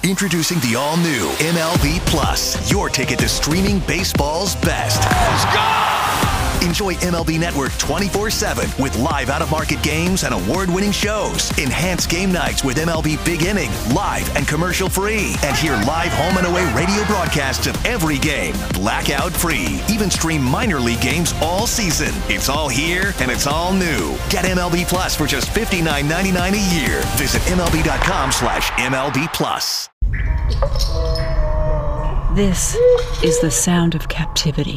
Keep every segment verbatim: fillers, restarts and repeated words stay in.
Introducing the all-new M L B Plus, your ticket to streaming baseball's best. Let's go! Enjoy M L B Network twenty-four seven with live out-of-market games and award-winning shows. Enhance game nights with M L B Big Inning, live and commercial-free. And hear live home and away radio broadcasts of every game, blackout-free. Even stream minor league games all season. It's all here, and it's all new. Get M L B Plus for just fifty-nine ninety-nine a year. Visit M L B dot com slash M L B Plus. This is the sound of captivity.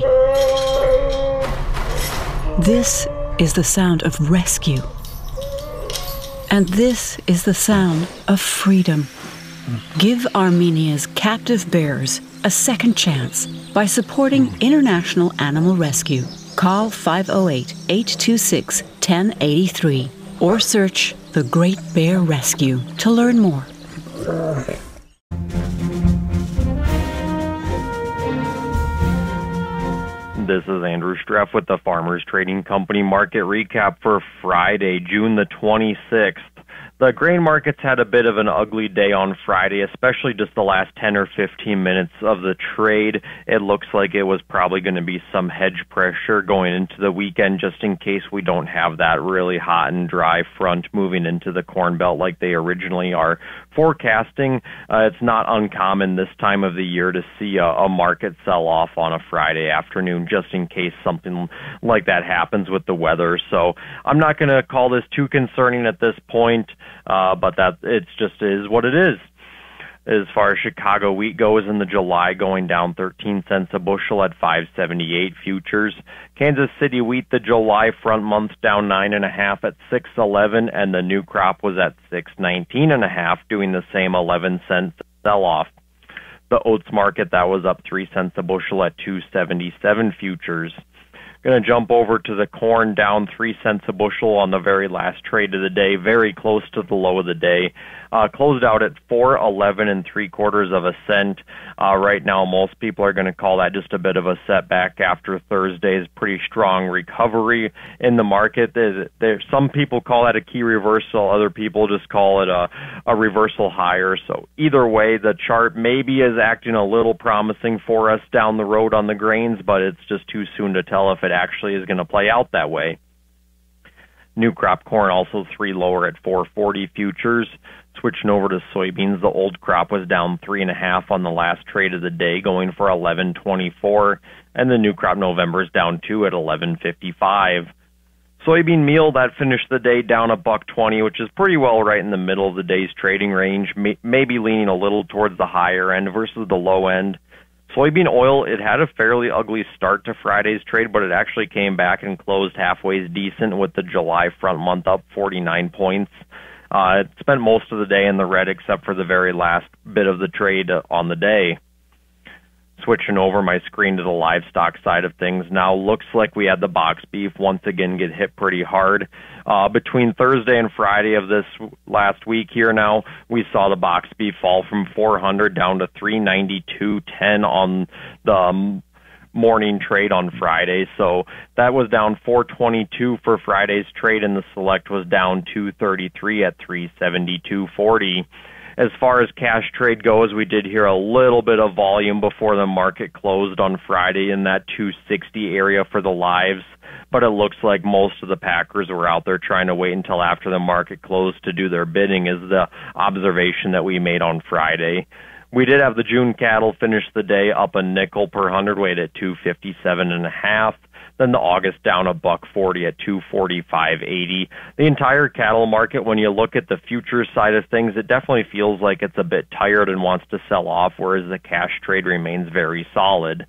This is the sound of rescue. And this is the sound of freedom. Give Armenia's captive bears a second chance by supporting International Animal Rescue. Call five oh eight, eight two six, one oh eight three or search The Great Bear Rescue to learn more. This is Andrew Streff with the Farmers Trading Company market recap for Friday, June the twenty-sixth. The grain markets had a bit of an ugly day on Friday, especially just the last ten or fifteen minutes of the trade. It looks like it was probably going to be some hedge pressure going into the weekend just in case we don't have that really hot and dry front moving into the Corn Belt like they originally are forecasting. Uh, it's not uncommon this time of the year to see a, a market sell off on a Friday afternoon just in case something like that happens with the weather. So I'm not going to call this too concerning at this point. Uh, but that it's just is what it is. As far as Chicago wheat goes, in the July going down thirteen cents a bushel at five seventy-eight futures. Kansas City wheat, the July front month down nine and a half at six eleven, and the new crop was at six nineteen and a half, doing the same eleven cents sell off. The oats market, that was up three cents a bushel at two seventy-seven futures. Going to jump over to the corn, down three cents a bushel on the very last trade of the day, very close to the low of the day. Uh, closed out at four eleven and three quarters of a cent. Uh, right now, most people are going to call that just a bit of a setback after Thursday's pretty strong recovery in the market. There, there, some people call that a key reversal. Other people just call it a, a reversal higher. So either way, the chart maybe is acting a little promising for us down the road on the grains, but it's just too soon to tell if it actually is going to play out that way. New crop corn also three lower at four forty futures. Switching over to soybeans, the old crop was down three and a half on the last trade of the day, going for eleven twenty-four, and the new crop November is down two at eleven fifty-five. Soybean meal, that finished the day down a buck twenty, which is pretty well right in the middle of the day's trading range, may, maybe leaning a little towards the higher end versus the low end. Soybean oil, it had a fairly ugly start to Friday's trade, but it actually came back and closed halfway decent with the July front month up forty-nine points. Uh, it spent most of the day in the red except for the very last bit of the trade on the day. Switching over my screen to the livestock side of things now, looks like we had the box beef once again get hit pretty hard. Uh, between Thursday and Friday of this last week here now, we saw the box beef fall from four hundred down to three ninety-two ten on the um, morning trade on Friday. So that was down four twenty-two for Friday's trade, and the select was down two thirty-three at three seventy-two forty. As far as cash trade goes, we did hear a little bit of volume before the market closed on Friday in that two sixty area for the lives, but it looks like most of the packers were out there trying to wait until after the market closed to do their bidding, is the observation that we made on Friday. We did have the June cattle finish the day up a nickel per hundredweight at two fifty-seven and a half. Then the August down a buck forty at two forty-five eighty. The entire cattle market, when you look at the futures side of things, it definitely feels like it's a bit tired and wants to sell off, whereas the cash trade remains very solid.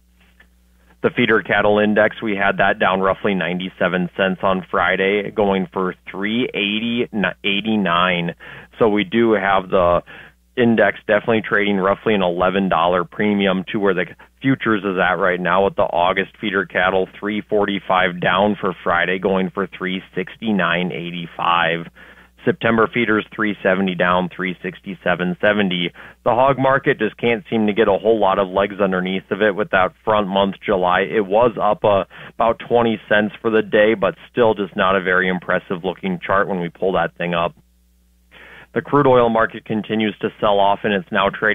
The feeder cattle index, we had that down roughly ninety-seven cents on Friday, going for three eighty eighty-nine. So we do have the index definitely trading roughly an eleven dollars premium to where the futures is at right now, with the August feeder cattle three forty-five down for Friday, going for three sixty-nine eighty-five. September feeders three seventy down, three sixty-seven seventy. The hog market just can't seem to get a whole lot of legs underneath of it with that front month July. It was up uh, about twenty cents for the day, but still just not a very impressive looking chart when we pull that thing up. The crude oil market continues to sell off, and it's now trading